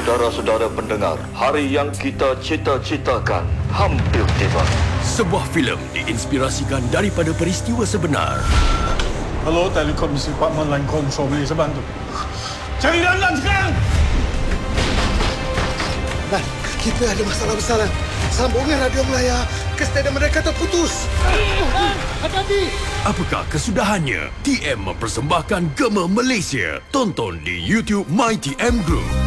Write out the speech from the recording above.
Saudara-saudara pendengar, hari yang kita cita-citakan hampir tiba. Sebuah filem diinspirasikan daripada peristiwa sebenar. Hello, Telekom Department Line Control, boleh saya bantu? Cari Lanlan sekarang! Lan, kita ada masalah besar, Lan. Sambungan radio Melaya ke stadium mereka terputus. Hati-hati! Apakah kesudahannya? TM mempersembahkan Gema Malaysia. Tonton di YouTube My TM Group.